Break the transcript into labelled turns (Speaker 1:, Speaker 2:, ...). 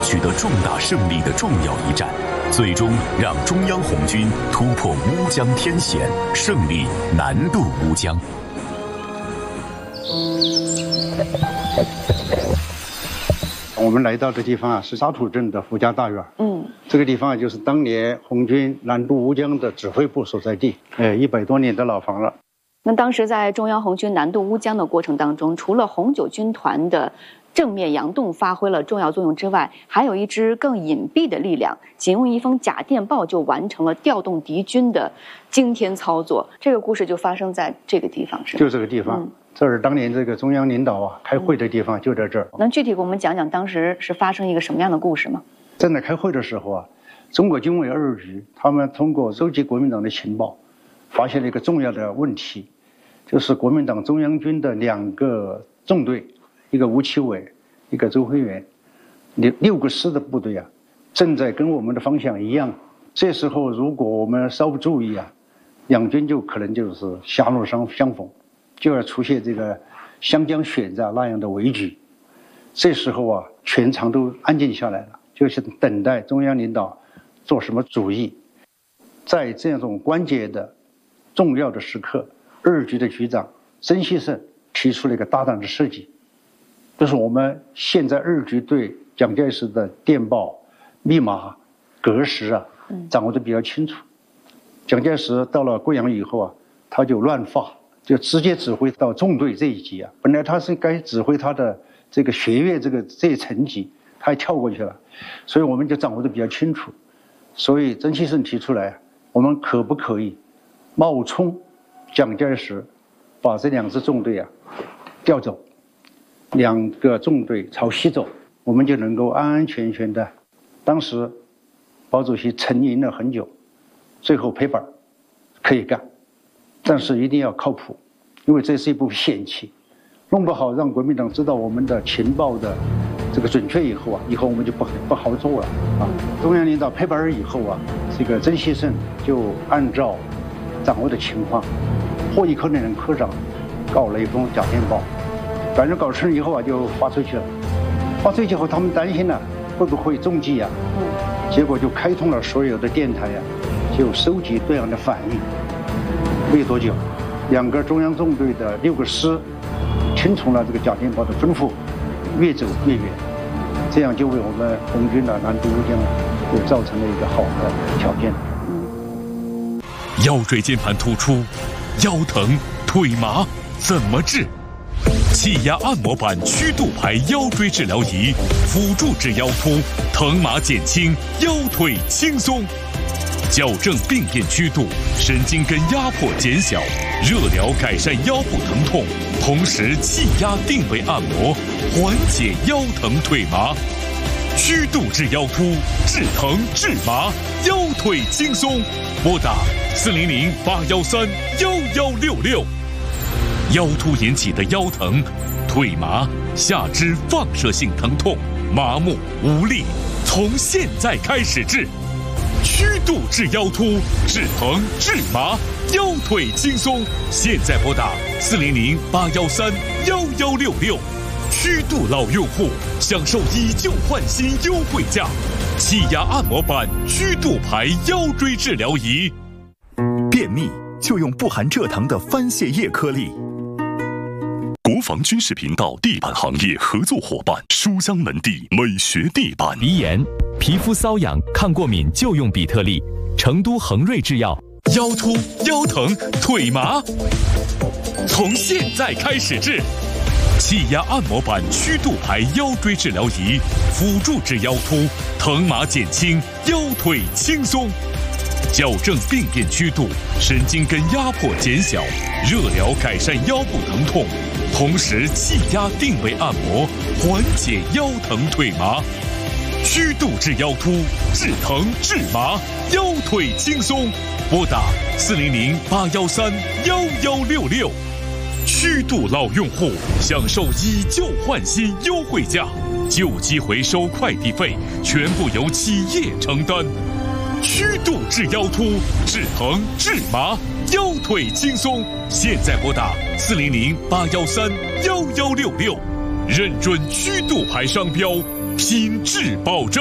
Speaker 1: 取得重大胜利的重要一战，最终让中央红军突破乌江天险，胜利南渡乌江。
Speaker 2: 我们来到的地方是沙土镇的胡家大院。这个地方就是当年红军南渡乌江的指挥部所在地，100多年的老房了。
Speaker 3: 那当时在中央红军南渡乌江的过程当中，除了红九军团的正面佯动发挥了重要作用之外，还有一支更隐蔽的力量，仅用一封假电报就完成了调动敌军的惊天操作。这个故事就发生在这个地方，是吗？
Speaker 2: 就这个地方。这是当年这个中央领导开会的地方，就在这儿。
Speaker 3: 能具体给我们讲讲当时是发生一个什么样的故事吗？
Speaker 2: 正在开会的时候中国军委2局他们通过收集国民党的情报，发现了一个重要的问题，就是国民党中央军的2个纵队，一个吴奇伟，一个周辉元，6个师的部队正在跟我们的方向一样。这时候如果我们稍不注意两军就可能就是狭路相逢，就要出现这个湘江选战那样的危局。这时候全场都安静下来了，就是等待中央领导做什么主意。在这种关键的重要的时刻，2局的局长曾锡圣提出了一个大胆的设计，就是我们现在2局对蒋介石的电报密码格式掌握的比较清楚。蒋介石到了贵阳以后他就乱发，就直接指挥到纵队这一级本来他是该指挥他的这个学院这一层级，他也跳过去了，所以我们就掌握的比较清楚。所以曾锡圣提出来，我们可不可以冒充蒋介石，把这2支纵队调走，2个纵队朝西走，我们就能够安安全全的。当时毛主席沉吟了很久，最后拍板可以干，但是一定要靠谱，因为这是一部险棋，弄不好让国民党知道我们的情报的这个准确以后我们就不好做了中央领导拍板以后这个曾锡圣就按照掌握的情况，获益科的人科长搞了一封假电报，反正搞成以后就发出去了。发出去以后，他们担心会不会中计结果就开通了所有的电台就收集对岸的反应。没多久，2个中央纵队的6个师听从了这个假电报的吩咐，越走越远，这样就为我们红军的南渡乌江就造成了一个好的条件。
Speaker 1: 腰椎间盘突出，腰疼腿麻怎么治？气压按摩板曲度排腰椎治疗仪，辅助治腰突，疼麻减轻，腰腿轻松，矫正病变曲度，神经根压迫减小，热疗改善腰部疼痛，同时气压定位按摩，缓解腰疼腿麻。曲度治腰突，治疼治麻，腰腿轻松。拨打400-813-1166。腰突引起的腰疼、腿麻、下肢放射性疼痛、麻木无力，从现在开始治。曲度治腰突，治疼治麻，腰腿轻松。现在拨打400-813-1166。曲度老用户享受以旧换新优惠价，气压按摩板曲度排腰椎治疗仪。
Speaker 4: 便秘就用不含蔗糖的番泻叶颗粒。国防军事频道地板行业合作伙伴书香门第美学地板。
Speaker 5: 鼻炎、皮肤瘙痒、抗过敏就用比特利。成都恒瑞制药。
Speaker 1: 腰突、腰疼、腿麻，从现在开始治。气压按摩板曲度排腰椎治疗仪，辅助治腰突，疼麻减轻，腰腿轻松。矫正病变曲度，神经根压迫减小，热疗改善腰部疼痛，同时气压定位按摩，缓解腰疼腿麻。曲度治腰突，治疼治麻，腰腿轻松。拨打400-813-1166。曲度老用户享受以旧换新优惠价，旧机回收快递费全部由企业承担。曲度治腰突，治疼治麻，腰腿轻松。现在拨打400-813-1166，认准曲度牌商标， 品质保证。